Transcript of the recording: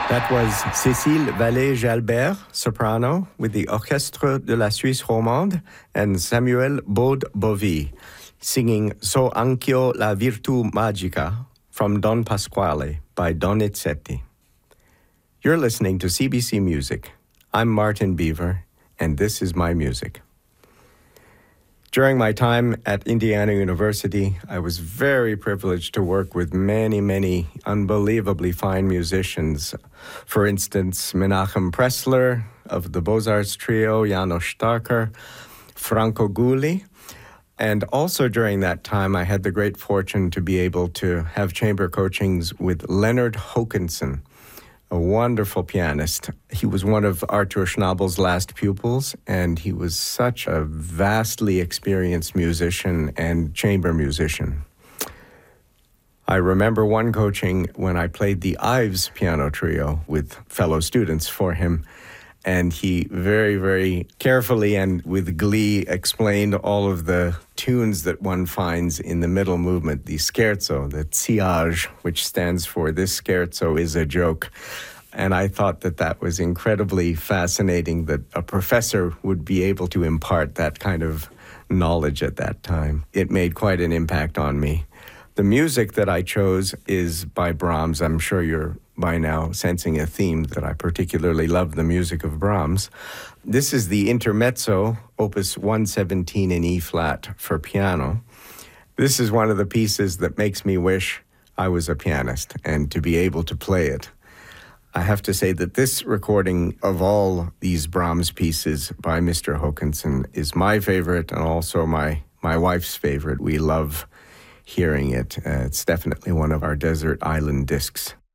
That was Cécile Vallée-Jalbert, soprano, with the Orchestre de la Suisse Romande, and Samuel Baude-Bovy, singing So anch'io la virtù magica from Don Pasquale by Donizetti. You're listening to CBC Music. I'm Martin Beaver, and this is my music. During my time at Indiana University, I was very privileged to work with many, many unbelievably fine musicians. For instance, Menachem Pressler of the Beaux-Arts Trio, János Starker, Franco Gulli. And also during that time, I had the great fortune to be able to have chamber coachings with Leonard Hokanson, a wonderful pianist. He was one of Artur Schnabel's last pupils, and he was such a vastly experienced musician and chamber musician. I remember one coaching when I played the Ives piano trio with fellow students for him, and he very, very carefully and with glee explained all of the tunes that one finds in the middle movement, the scherzo, the Ziage, which stands for "This scherzo is a joke." And I thought that that was incredibly fascinating that a professor would be able to impart that kind of knowledge at that time. It made quite an impact on me. The music that I chose is by Brahms. I'm sure you're by now sensing a theme that I particularly love the music of Brahms. This is the Intermezzo, Opus 117 in E-flat for piano. This is one of the pieces that makes me wish I was a pianist and to be able to play it. I have to say that this recording of all these Brahms pieces by Mr. Hokanson is my favorite and also my wife's favorite. We love hearing it. It's definitely one of our desert island discs.